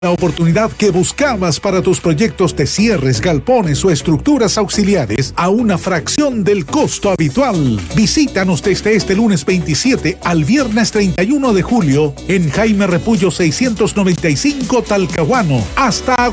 La oportunidad que buscabas para tus proyectos de cierres, galpones o estructuras auxiliares a una fracción del costo habitual. Visítanos desde este lunes 27 al viernes 31 de julio en Jaime Repullo 695 Talcahuano. Hasta